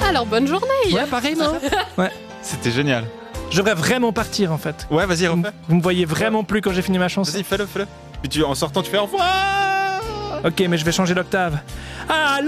alors bonne journée. Ouais, pareil, non? Ouais. C'était génial. Je devrais vraiment partir, en fait. Ouais, vas-y, refais. Vous me voyez vraiment plus quand j'ai fini ma chanson. Vas-y, fais-le. Puis en sortant, tu fais au revoir. Ok, mais je vais changer l'octave. Ah,